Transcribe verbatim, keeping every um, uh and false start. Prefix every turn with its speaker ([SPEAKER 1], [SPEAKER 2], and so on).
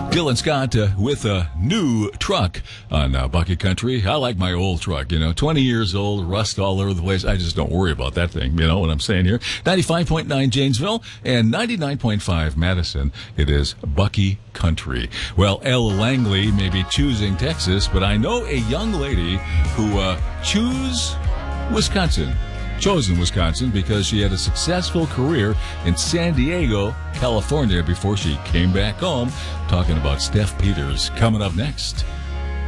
[SPEAKER 1] Dylan Scott uh, with a new truck on uh, Bucket Country. I like my old truck, you know, twenty years old, rust all over the place. I just don't worry about that thing, you know what I'm saying here. ninety-five point nine Janesville and ninety-nine point five Madison. It is Bucky Country. Well, Elle Langley may be choosing Texas, but I know a young lady who uh, choose Wisconsin. Chosen Wisconsin because she had a successful career in San Diego, California before she came back home. Talking about Steph Peters coming up next.